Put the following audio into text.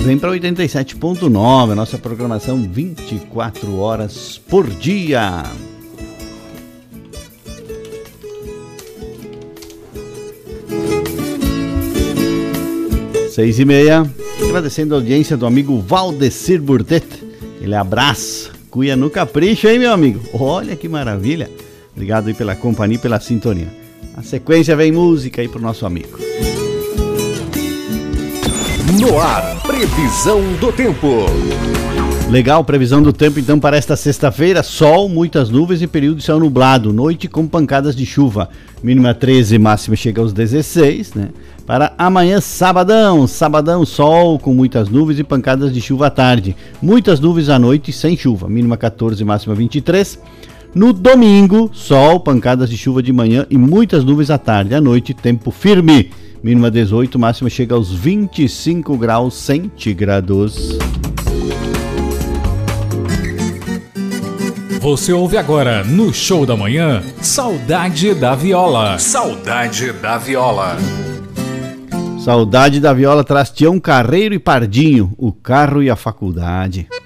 Vem para 87.9, nossa programação 24 horas por dia. Seis e meia, agradecendo a audiência do amigo Valdecir Burdet. Ele abraça, cuia no capricho, hein, meu amigo? Olha que maravilha. Obrigado aí pela companhia e pela sintonia. Na sequência vem música aí pro nosso amigo. No ar, previsão do tempo. Legal, previsão do tempo então para esta sexta-feira, sol, muitas nuvens e período de céu nublado, noite com pancadas de chuva, mínima 13, máxima chega aos 16, né? Para amanhã, sabadão, sol com muitas nuvens e pancadas de chuva à tarde, muitas nuvens à noite sem chuva, mínima 14, máxima 23. No domingo, sol, pancadas de chuva de manhã e muitas nuvens à tarde, à noite tempo firme, mínima 18, máxima chega aos 25 graus centígrados. Você ouve agora no Show da Manhã, Saudade da Viola. Saudade da Viola. Saudade da Viola traz Tião Carreiro e Pardinho, o carro e a faculdade.